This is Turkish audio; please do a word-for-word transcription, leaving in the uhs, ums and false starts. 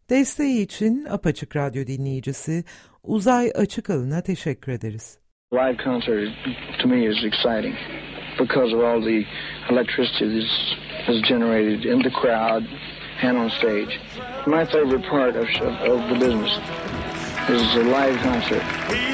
Desteği için Apaçık Radyo dinleyicisi Uzay Açıkalın'a teşekkür ederiz. Live concert to me is exciting because of all the electricity that's generated in the crowd and on stage. My favorite part of, of the business is a live concert.